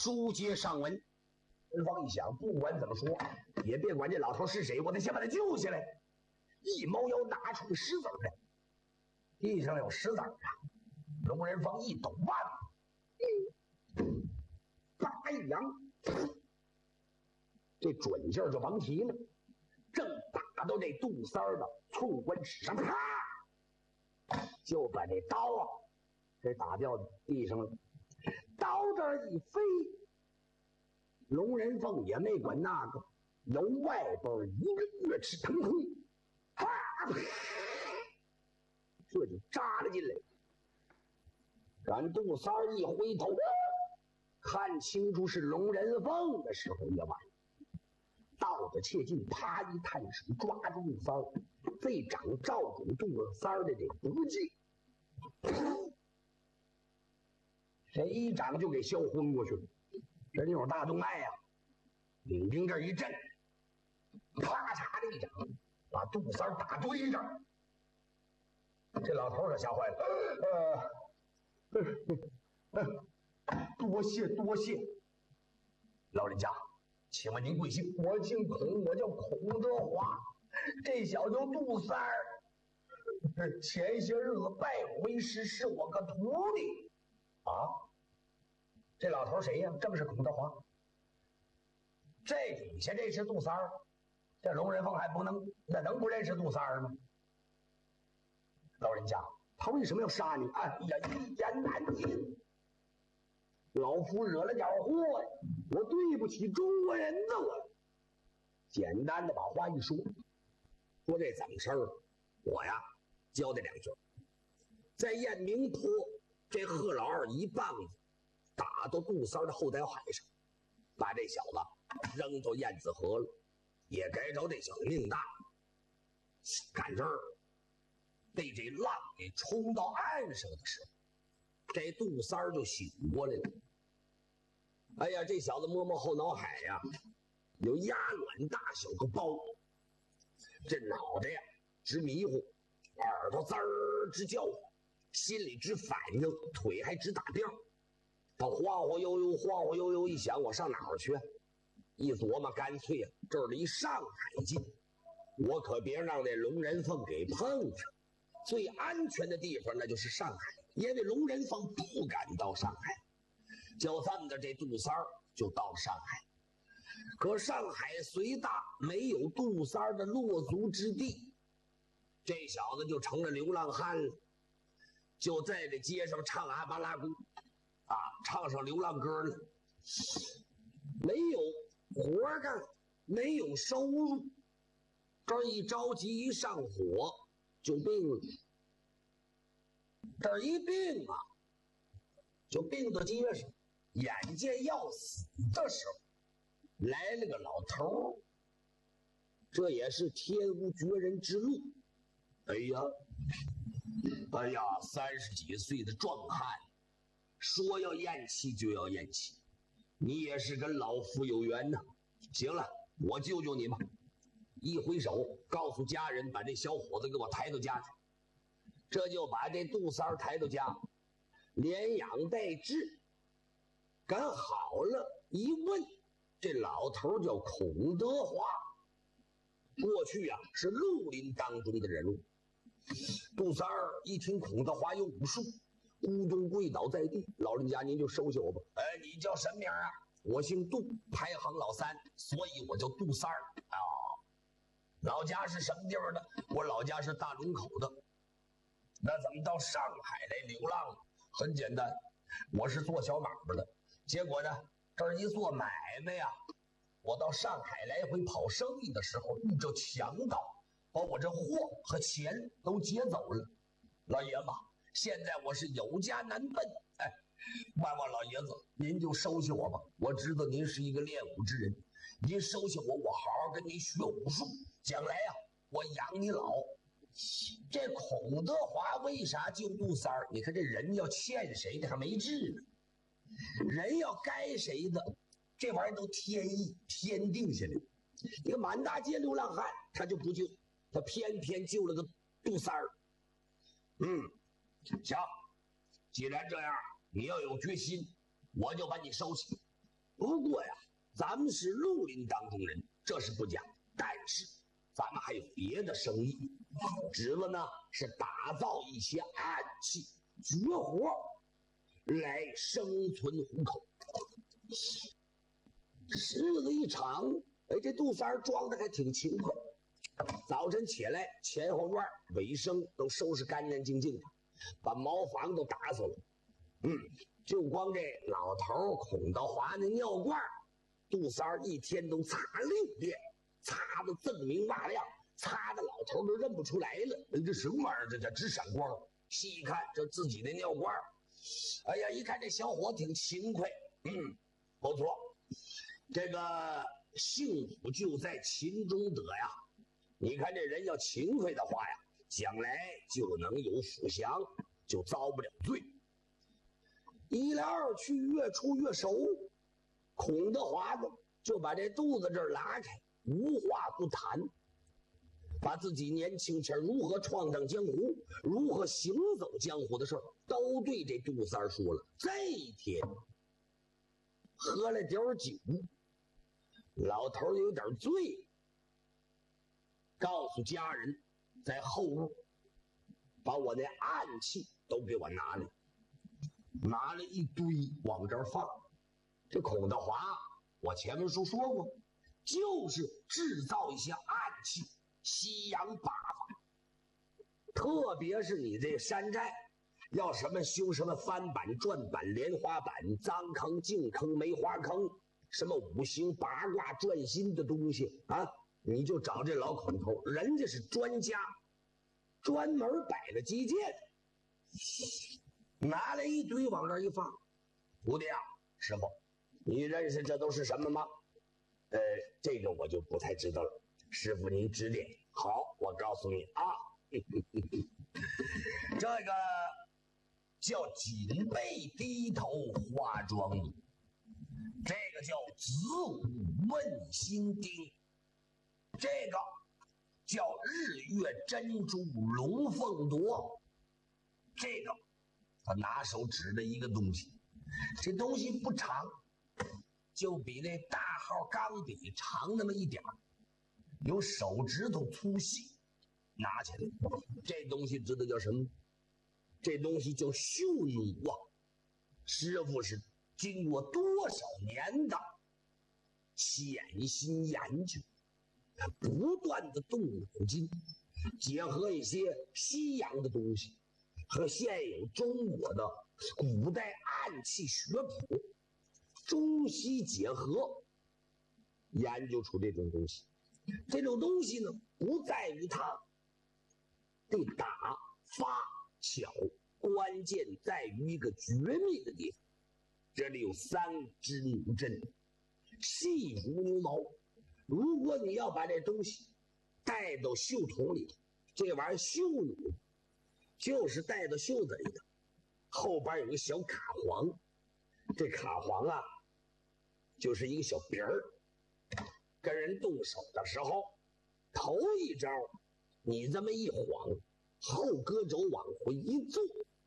书接上文。文芳一想，不管怎么说，也别管这老头是谁，我得先把他救下来。一猫腰拿出个石子来，地上有石子啊。龙人芳一抖腕子，叭一扬，这准劲儿就甭提了，正打到这杜三儿的寸关尺上，啪，就把这刀啊给打掉地上了。刀这一飞，龙人凤也没管那个，由外边一个月齿腾空，啪，这就扎了进来。俺杜三儿一回头，看清楚是龙人凤的时候也晚了。到得切近，啪一探手抓住杜三儿，这掌照准杜三儿的这脖颈，这一掌就给削昏过去了。这地方大动脉呀，领兵这一震，啪嚓的一掌把杜三儿打堆上。这老头可吓坏了，多谢多谢，老人家，请问您贵姓？我姓孔，我叫孔德华。这小叫杜三儿，前些日子拜我为师，是我个徒弟。啊，这老头谁呀？正是孔德华。这底下这是杜三儿，这龙人凤还不能，那能不认识杜三儿吗？老人家，他为什么要杀你？哎呀，一言难尽。老夫惹了点祸呀，我对不起中国人的我。简单的把话一说，说这怎么事儿？我呀，交代两句。在雁鸣坡，这贺老二一棒子打到杜三的后代海上，把这小子扔到燕子河了，也该着这小子命大。赶这儿被这浪给冲到岸上的时候，这杜三儿就醒过来了。哎呀，这小子摸摸后脑海呀，有鸭卵大小个包，这脑袋呀直迷糊，耳朵滋儿直叫唤，心里直反应，腿还直打吊。他晃晃悠悠一想，我上哪儿去？一琢磨，干脆啊，这儿离上海近，我可别让那龙人凤给碰上。最安全的地方那就是上海，因为龙人凤不敢到上海。就这么的，这杜三儿就到了上海。可上海虽大，没有杜三儿的落足之地，这小子就成了流浪汉了，就在这街上唱阿巴拉姑啊，唱上流浪歌了。没有活干，没有收入，这一着急一上火就病了。这一病啊，就病到街上，眼见要死的时候，来了个老头儿。这也是天无绝人之路。哎呀，30几岁的壮汉，说要咽气就要咽气。你也是跟老夫有缘呐。行了，我救救你吧。一挥手告诉家人，把这小伙子给我抬到家去。这就把这杜三儿抬到家，连养带治。赶好了，一问，这老头叫孔德华，过去啊是绿林当中的人物。杜三儿一听孔德华有武术，咕咚跪倒在地：“老人家，您就收下我吧。”“你叫什么名啊？”“我姓杜，排行老三，所以我叫杜三儿。”“啊，老家是什么地方的？”“我老家是大龙口的。”“那怎么到上海来流浪了？”“很简单，我是做小买卖的，结果呢，这儿一做买卖呀，我到上海来回跑生意的时候，遇着强盗，把我这货和钱都劫走了。老爷子，现在我是有家难奔，万万老爷子，您就收下我吧。我知道您是一个练武之人，您收下我，我好好跟您学武术，将来呀，我养你老。”这孔德华为啥救杜三儿？你看这人要欠谁的还没治呢，人要该谁的，这玩意儿都天意天定下来。你看满大街流浪汉，他就不救，他偏偏救了个杜三儿。行，既然这样，你要有决心，我就把你收起。 不过呀，咱们是绿林当中人，这是不假。但是咱们还有别的生意，指了呢是打造一些暗器绝活来生存糊口。日子一长，哎，这杜三装的还挺勤快。早晨起来，前后院卫生都收拾干干净净的，把茅房都打扫了。就光这老头孔道华那尿罐，杜三一天都擦6遍，擦得锃明瓦亮，擦的老头都认不出来了。这什么玩意儿？这直闪光。细一看，这自己的尿罐。哎呀，一看这小伙挺勤快，不错。这个幸福就在勤中得呀。你看这人要勤快的话呀，将来就能有福享，就遭不了罪。一来二去，越出越熟，孔德华子就把这肚子这儿拉开，无话不谈，把自己年轻前如何闯荡江湖，如何行走江湖的事都对这杜三说了。这一天喝了点酒，老头有点醉，告诉家人在后屋把我那暗器都给我拿来，拿了一堆往这儿放。这孔德华我前面说过，就是制造一些暗器，西洋把法。特别是你这山寨要什么修什么翻板、转板、莲花板、脏坑、净坑、梅花坑，什么五行八卦转心的东西啊，你就找这老孔头，人家是专家，专门摆了机械的，拿来一堆往那儿一放。徒弟啊，师傅，你认识这都是什么吗？这个我就不太知道了，师傅您指点。好，我告诉你啊，这个叫锦背低头花妆女，这个叫子午问心钉，这个叫日月珍珠龙凤夺，这个他拿手指的一个东西，这东西不长，就比那大号钢笔长那么一点儿，有手指头粗细。拿起来，这东西知道叫什么？这东西叫绣弩啊！师傅是经过多少年的潜心研究，不断的动脑筋，结合一些西洋的东西和现有中国的古代暗器学谱，中西结合，研究出这种东西。这种东西呢，不在于它的打发巧，关键在于一个绝密的地方。这里有3支弩针，细如牛毛。如果你要把这东西带到袖筒里，这玩意儿袖弩就是带到袖子里的，后边有个小卡簧，这卡簧啊，就是一个小柄儿。跟人动手的时候，头一招你这么一晃，后胳肘往回一坐，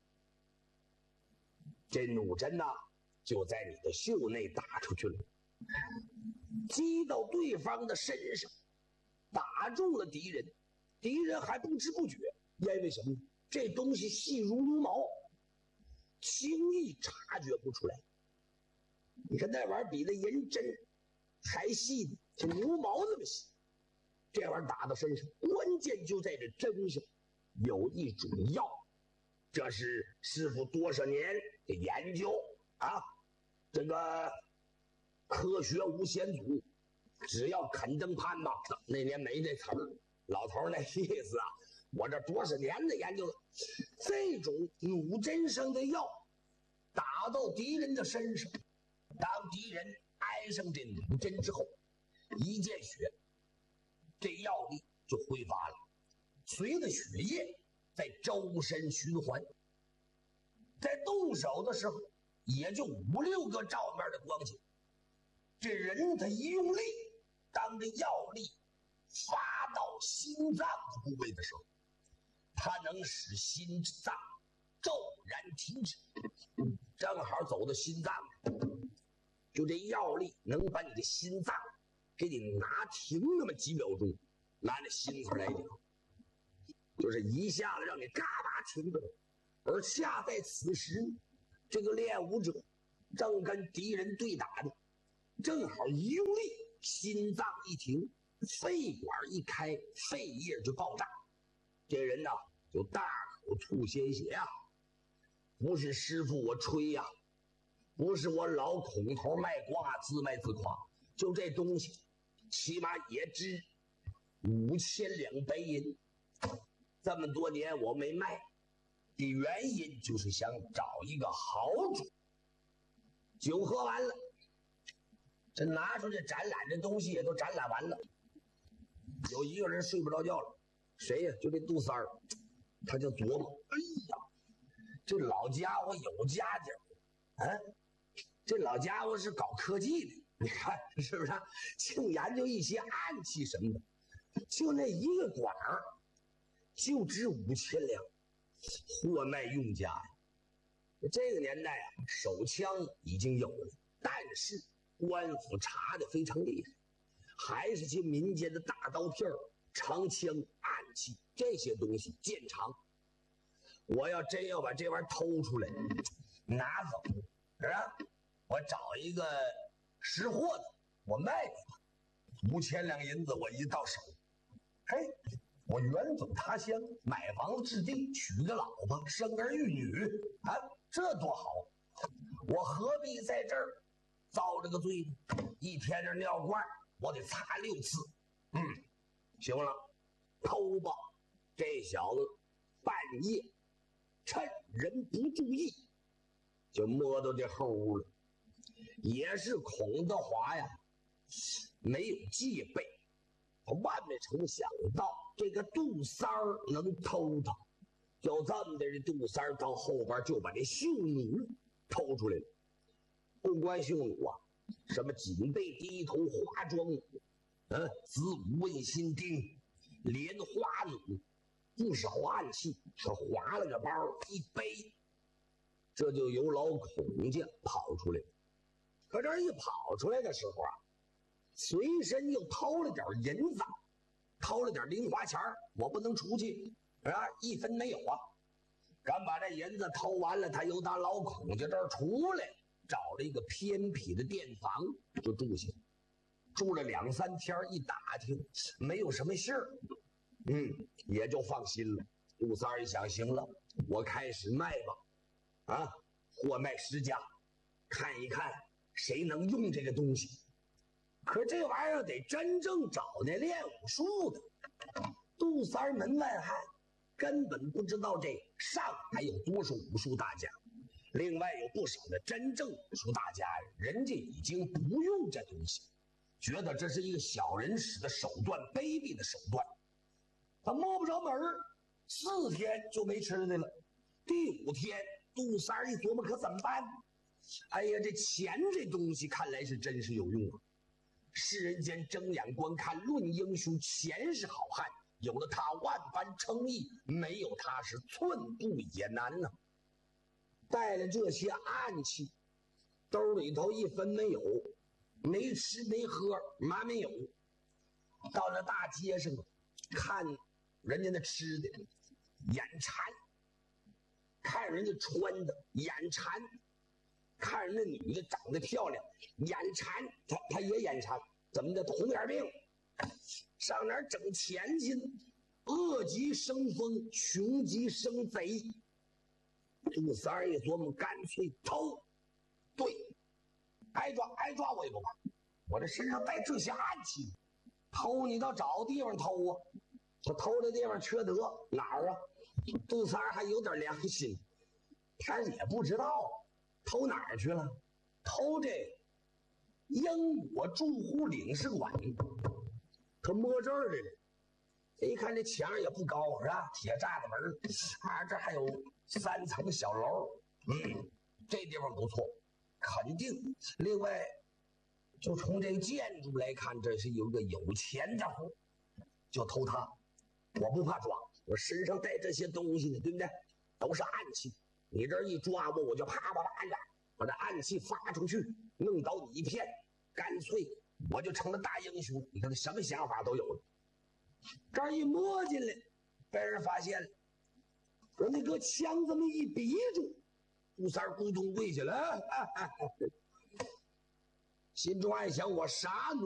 这弩针呢就在你的袖内打出去了，击到对方的身上，打中了敌人，敌人还不知不觉，因为什么？这东西细如牛毛，轻易察觉不出来。你看那玩意儿比那银针还细呢，这牛毛那么细，这玩意儿打到身上，关键就在这针上有一种药，这是师傅多少年的研究啊！这个科学无险阻，只要肯登攀吧。那年没这词儿，老头那意思啊，我这多少年的研究了，这种弩针上的药打到敌人的身上，当敌人挨上这弩针之后，一见血，这药力就挥发了，随着血液在周身循环，在动手的时候也就5、6个照面的光景。这人他一用力，当这药力发到心脏的部位的时候，他能使心脏骤然停止，正好走到心脏， 就这药力能把你的心脏给你拿停那么几秒钟，拿那心词来讲，就是一下子让你嘎巴停住。而恰在此时，这个练武者正跟敌人对打呢，正好一用力，心脏一停，肺管一开，肺叶就爆炸。这人呐，就大口吐鲜血啊！不是师傅我吹呀，不是我老孔头卖瓜自卖自夸，就这东西，起码也值5000两白银。这么多年我没卖的原因，就是想找一个好主。酒喝完了，这拿出这展览这东西也都展览完了。有一个人睡不着觉了，谁呀？就这杜三儿，他就琢磨：哎呀，这老家伙有家底儿，这老家伙是搞科技的，你看是不是？净研究一些暗器什么的，就那一个管儿，就值5000两，货卖用家呀。这个年代啊，手枪已经有了，但是官府查的非常厉害。还是些民间的大刀片、长枪、暗器这些东西见长。我要真要把这玩意儿偷出来，拿走，是吧？我找一个识货的，我卖给他，5000两银子我一到手，嘿，我远走他乡，买房子置地，娶个老婆，生儿育女，啊，这多好！我何必在这儿遭这个罪呢？一天这尿罐我得擦6次。行了，偷吧！这小子半夜趁人不注意，就摸到这后屋了。也是孔德华呀，没有戒备，他万没成想到这个杜三儿能偷他。就这么的，这杜三儿到后边就把这绣弩偷出来了。不光绣弩啊，什么锦背低头花桩弩，子午问心钉、莲花弩，不少暗器，是划了个包一背，这就由老孔家跑出来了。可这一跑出来的时候啊，随身又偷了点银子，偷了点零花钱，我不能出去啊，1分没有啊。敢把这银子偷完了，他又打老孔家这儿出来，找了一个偏僻的店房就住下，住了2、3天，一打听没有什么信儿，也就放心了。杜三儿一想，行了，我开始卖吧，啊，货卖10家，看一看谁能用这个东西。可这玩意儿得真正找那练武术的。杜三儿门外汉，根本不知道这上海有多少武术大家。另外有不少的真正武术大家，人家已经不用这东西，觉得这是一个小人使的手段，卑鄙的手段。他摸不着门，4天就没吃的了。第5天，杜三儿一琢磨，可怎么办？哎呀，这钱这东西看来是真是有用啊！世人间睁眼观看，论英雄，钱是好汉，有了他万般称意，没有他是寸步也难呢。带了这些暗器，兜里头1分没有，没吃没喝，嘛没有。到了大街上，看人家那吃的，眼馋；看人家穿的，眼馋；看人家女的长得漂亮，眼馋，他也眼馋。怎么的？红眼病，上哪儿整钱去？恶极生风，穷极生贼。杜三儿一琢磨，干脆偷。对，挨抓我也不怕，我这身上带这些暗器，偷你倒找地方偷啊！我偷的地方缺德哪儿啊？杜三儿还有点良心，他也不知道偷哪儿去了，偷这英国驻沪领事馆，他摸这儿来了。一看这墙也不高，是吧？铁栅的门啊，这还有3层小楼，这地方不错，肯定。另外，就从这个建筑来看，这是有个有钱家伙，就偷他。我不怕抓，我身上带这些东西呢，对不对？都是暗器，你这一抓我就啪啪啪的把这暗器发出去， 弄倒你一片，干脆我就成了大英雄。你看他什么想法都有了。这儿一摸进来，被人发现了，人家搁枪这么一逼住，杜三咕咚跪下了，心中暗想：我啥奴